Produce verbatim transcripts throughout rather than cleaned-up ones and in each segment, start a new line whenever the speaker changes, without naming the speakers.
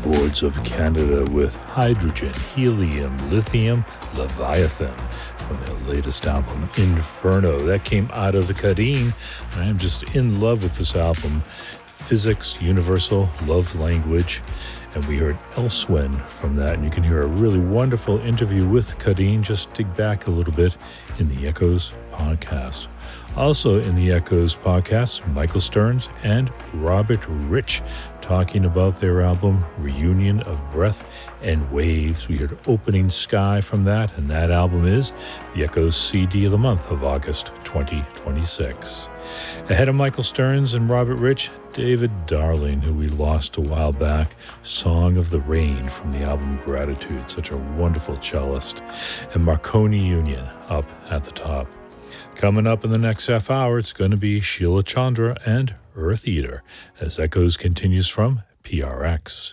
Boards of Canada with Hydrogen, Helium, Lithium, Leviathan from their latest album, Inferno. That came out of the Kadeen, and I am just in love with this album. Physics, Universal, Love Language, and we heard Elsewhen from that, and you can hear a really wonderful interview with Kadeen. Just dig back a little bit in the Echoes podcast. Also in the Echoes podcast, Michael Stearns and Robert Rich talking about their album Reunion of Breath and Waves. We heard Opening Sky from that, and that album is the Echoes C D of the month of August twenty twenty-six. Ahead of Michael Stearns and Robert Rich, David Darling, who we lost a while back, Song of the Rain from the album Gratitude, such a wonderful cellist, and Marconi Union up at the top. Coming up in the next half hour, it's going to be Sheila Chandra and Earth Eater, as Echoes continues from P R X.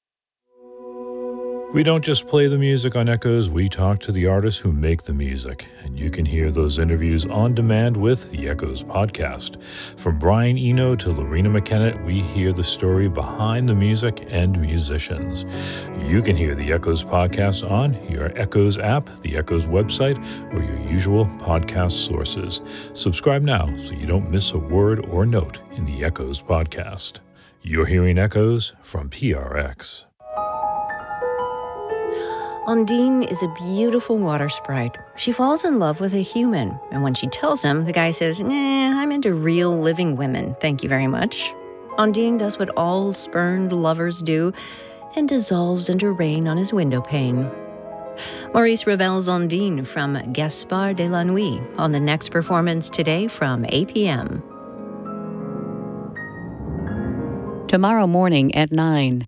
We don't just play the music on Echoes, we talk to the artists who make the music, and you can hear those interviews on demand with the Echoes podcast. From Brian Eno to Lorena McKenna, we hear the story behind the music and musicians. You can hear the Echoes podcast on your Echoes app, the Echoes website, or your usual podcast sources. Subscribe now so you don't miss a word or note in the Echoes podcast. You're hearing Echoes from P R X.
Undine is a beautiful water sprite. She falls in love with a human, and when she tells him, the guy says, nah, I'm into real living women, thank you very much. Undine does what all spurned lovers do and dissolves into rain on his window pane. Maurice Ravel's Undine from Gaspard de la Nuit on the next performance today from eight p.m.
Tomorrow morning at nine.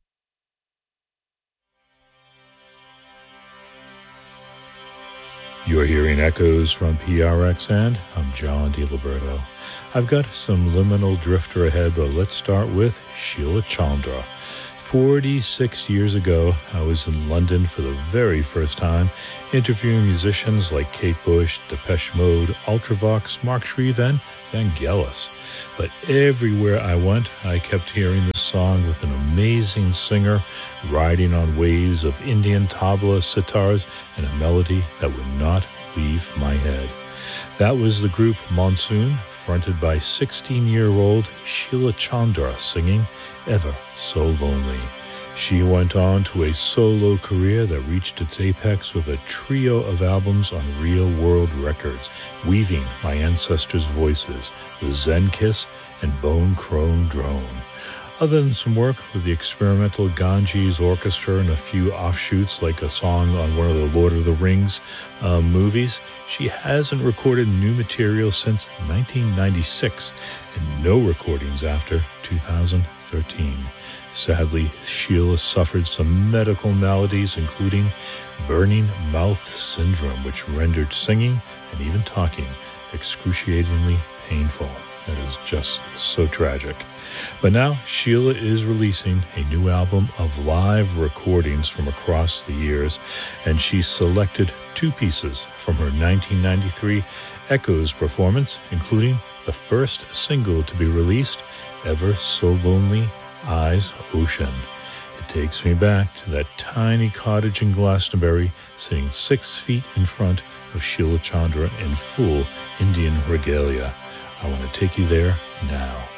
You're hearing Echoes from P R X, and I'm John DiLiberto. I've got some Liminal Drifter ahead, but let's start with Sheila Chandra. forty-six years ago, I was in London for the very first time, interviewing musicians like Kate Bush, Depeche Mode, Ultravox, Mark Shreve, and Vangelis. But everywhere I went, I kept hearing this song with an amazing singer riding on waves of Indian tabla sitars and a melody that would not leave my head. That was the group Monsoon, fronted by sixteen-year-old Sheila Chandra singing Ever So Lonely. She went on to a solo career that reached its apex with a trio of albums on Real World Records, weaving my ancestors' voices, the Zen Kiss and Bone Crone Drone. Other than some work with the experimental Ganges Orchestra and a few offshoots like a song on one of the Lord of the Rings uh, movies, she hasn't recorded new material since nineteen ninety-six and no recordings after two thousand thirteen. Sadly, Sheila suffered some medical maladies, including burning mouth syndrome, which rendered singing and even talking excruciatingly painful. That is just so tragic. But now, Sheila is releasing a new album of live recordings from across the years, and she selected two pieces from her nineteen ninety-three Echoes performance, including the first single to be released, Ever So Lonely, Eyes Ocean. It takes me back to that tiny cottage in Glastonbury, sitting six feet in front of Sheila Chandra in full Indian regalia. I want to take you there now.